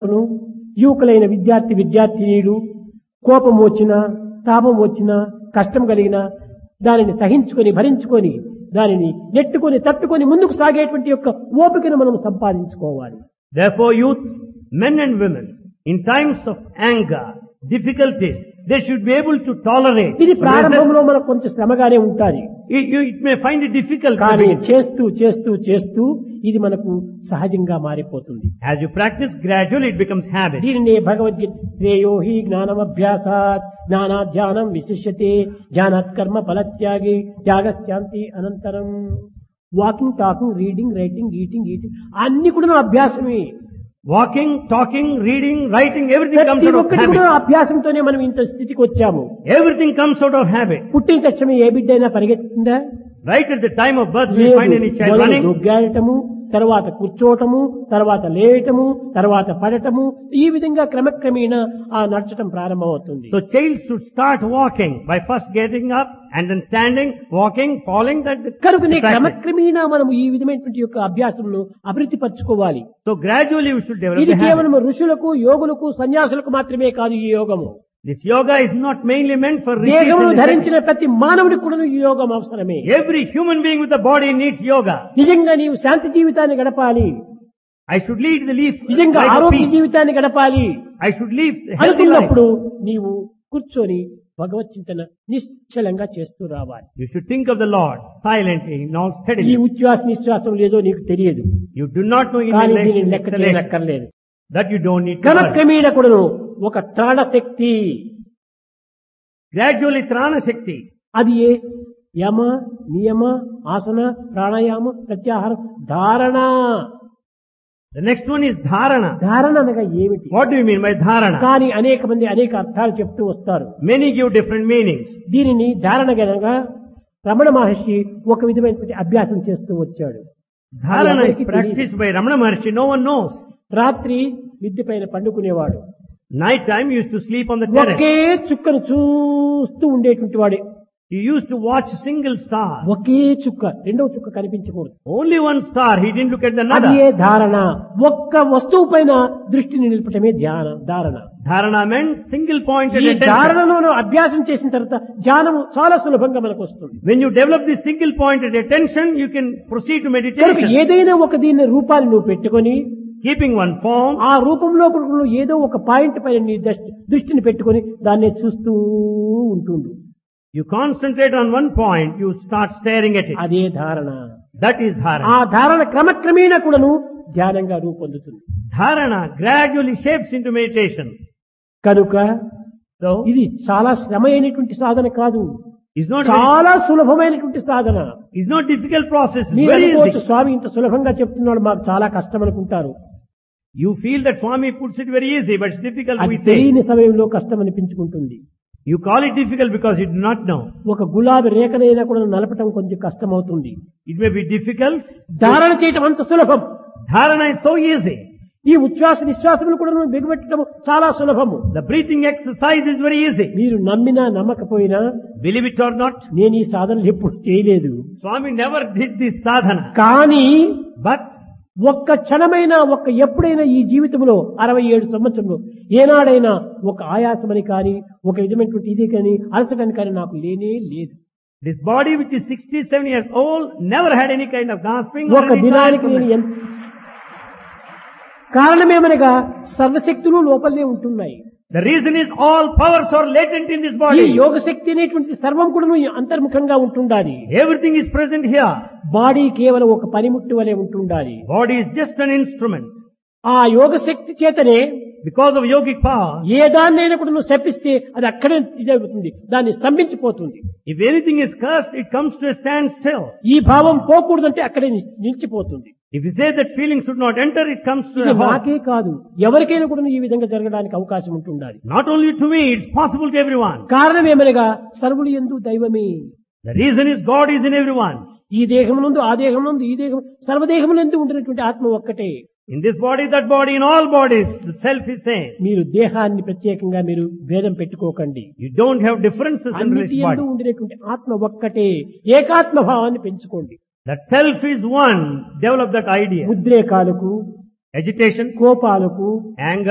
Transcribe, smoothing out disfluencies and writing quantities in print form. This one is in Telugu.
యువకులైన విద్యార్థి విద్యార్థినీలు కోపం వచ్చినా తాపం వచ్చినా కష్టం కలిగినా దానిని సహించుకొని భరించుకొని దానిని నెట్టుకొని తట్టుకొని ముందుకు సాగేటువంటి యొక్క ఓపికను మనం సంపాదించుకోవాలి. Therefore, youth, men and women, in times of anger, difficulties, they should be able to tolerate. ఇది ప్రారంభంలో మనకు కొంచెం శ్రమగానే ఉంటుంది. It may find it difficult. కానీ చేస్తూ చేస్తూ చేస్తూ ఇది మనకు సహజంగా మారిపోతుంది. As you practice, gradually it becomes habit. దీనినే భగవద్గీత శ్రేయో హి జ్ఞానమభ్యాసాత్ జ్ఞానాధ్యానం విశిష్యతే జ్ఞానాత్ కర్మ ఫలత్యాగి త్యాగశ్చాంతి అనంతరం. Walking, talking, reading, writing, eating అన్ని కూడా అభ్యాసమే. Walking, talking, reading, writing, everything comes out of habit. అభ్యాసంతోనే మనం ఇంత స్థితికి వచ్చాము. Everything comes out of habit. పుట్టిన తక్షణమే ఏ బిడ్డ అయినా పరిగెత్తుందా? Right at the time of birth, we find any child running. దొగ్గాడటము, తర్వాత కూర్చోవటము, తర్వాత లేయటము, తర్వాత పడటము, ఈ విధంగా క్రమక్రమేణా ఆ నడచటం ప్రారంభమవుతుంది. So child should start walking by first getting up and then standing, walking, falling. కనుకనే క్రమక్రమేణా మనము ఈ విధమైనటువంటి యొక్క అభ్యాసమును అభివృద్ధి పరచుకోవాలి. So gradually we should develop ఇది the habit. కేవలం ఋషులకు, యోగులకు, సన్యాసులకు మాత్రమే కాదు ఈ యోగము. This yoga is not mainly meant for దేహమును rishis. ధరించిన ప్రతి మానవుడికి కూడా ఈ యోగం అవసరమే. Every human being with a body needs yoga. నిజంగా నీవు శాంతి జీవితాన్ని గడపాలి, I should lead the నిజంగా life of ఆరోగ్య peace. జీవితాన్ని గడపాలి I should live a healthy life. అనుకున్నప్పుడు నీవు కూర్చొని భగవత్ చింతన నిశ్చలంగా చేస్తూ రావాలి. You should think of the Lord silently, not ఈ steadily. ఉచ్ఛ్వాస నిశ్వాసం లేదో నీకు తెలియదు, You do not know కానీ దీనిని inhalation, లెక్క exhalation. చేయనక్కర్లేదు. That you don't need to worry. క్రమక్రమేణ కూడాను ఒక త్రాణ శక్తి, Gradually Trana Shakti. అది ఏ యమ నియమ ఆసన ప్రాణాయామ ప్రత్యాహారం ధారణ. The next one is Dharana. ధారణ అనగా ఏమిటి? What do you mean by Dharana? కానీ అనేక మంది అనేక అర్థాలు చెప్తూ వస్తారు. Many give different meanings. దీనిని ధారణ గనగా రమణ మహర్షి ఒక విధమైనటువంటి అభ్యాసం చేస్తూ వచ్చాడు. Dharana is practiced by Ramana Maharshi. No one knows. రాత్రి మిద్దె పైన పండుకునేవాడు. Night time he used to sleep on the terrace. ఒకే చుక్కను చూస్తూ ఉండేటువంటి వాడే. He used to watch a single star. ఒకే చుక్క, రెండవ చుక్క కనిపించకూడదు. Only one star. He didn't look at అది another. ఏ ధారణ. ఒక్క వస్తువు పైన దృష్టిని నిలపటమే ధారణ. Dharana meant single pointed ఈ attention. ధారణలో అభ్యాసం చేసిన తర్వాత ధ్యానము చాలా సులభంగా మనకు వస్తుంది. When you develop this single pointed attention, you can proceed to కనుక meditation. ఏదైనా ఒక దీని రూపాన్ని నువ్వు పెట్టుకొని Keeping one form, ఆ రూపంలో నువ్వు ఏదో ఒక పాయింట్ పైన నీ దృష్టిని పెట్టుకొని దాన్ని చూస్తూ ఉంటుండు. you concentrate on one point, you start staring at it. అదే ధారణ. That is ఆ Dharana. ధారణ క్రమక్రమేణా కూడాను ధ్యానంగా రూపొందుతుంది. Dharana gradually shapes into meditation. కనుక So, ఇది చాలా శ్రమ అయినటువంటి సాధన కాదు, it's not చాలా సులభమైనటువంటి సాధన. it's not difficult process. It's మీరు very అనుకోవచ్చు, easy. స్వామి ఇంత సులభంగా చెప్తున్నాడు, మాకు చాలా కష్టం అనుకుంటారు. You feel that Swami puts it very easy, but it's difficult అది we say. తెలియని సమయంలో కష్టం అనిపించుకుంటుంది. You call it difficult because you do not know. ఒక గులాబీ రేఖనైనా కూడా నలపటం కొంచెం కష్టం అవుతుంది. It may be difficult. ధారణ చేయటం అంత సులభం. Dharana is so easy. ఈ ఉచ్ఛ్వాస నిశ్వాసములు కూడా బిగబెట్టడం చాలా సులభము. The breathing exercise is very easy. మీరు నమ్మినా నమ్మకపోయినా Believe it or not, నేను ఈ సాధనలు ఎప్పుడు చేయలేదు, Swami never did this sadhana. కానీ But ఒక్క క్షణమైనా ఎప్పుడైనా ఈ జీవితంలో 67 సంవత్సరంలో ఏనాడైనా ఒక ఆయాసమని కానీ ఒక విధమైనటువంటి ఇది కానీ అలసటని కానీ నాకు లేనే లేదు. this body which is 67 years old never had any kind of gasping or ఒక any దినానికి నేను tiredness. కారణమేమనగా సర్వశక్తులు లోపలనే ఉంటున్నాయి. The reason is all powers are latent in this ఈ body. యోగ శక్తి అనేటువంటి సర్వం కూడా అంతర్ముఖంగా ఉంటుండాలి. Everything is present here. Body కేవలం ఒక పనిముట్టు వలె ఉంటుండాలి. Body is just an instrument. ఆ యోగ శక్తి చేతనే Because of yogic power, ఏ దాన్నైనా కూడా నువ్వు శపిస్తే అది అక్కడే ఇదవుతుంది, దాన్ని స్తంభించిపోతుంది. if anything is cursed, it comes to a standstill. ఈ భావం పోకూడదంటే అక్కడే నిలిచిపోతుంది. If you say that feeling should not enter, it comes to ఇది a halt. నాకే కాదు, ఎవరికైనా కూడా ఈ విధంగా జరగడానికి అవకాశం ఉంటుండాలి. Not only to me, it's possible to everyone. కారణం ఏమనగా సర్వులు యందు దైవమే. The reason is God is in everyone. ఈ దేహమునందు ఆ దేహమునందు ఈ దేహం సర్వదేహములందు ఉంటున్నటువంటి ఆత్మ ఒక్కటే. In this body, that body, in all bodies, the self is same. మీరు దేహాన్ని ప్రత్యేకంగా మీరు భేదం పెట్టుకోకండి. You don't have differences in అన్నిటి this యందు body. ఉండినటువంటి ఆత్మ ఒక్కటే. ఏకాత్మ భావాన్ని పెంచుకోండి. That self is one. Develop that idea. ఉద్రేకాలకు, Agitation, కోపాలకు, anger,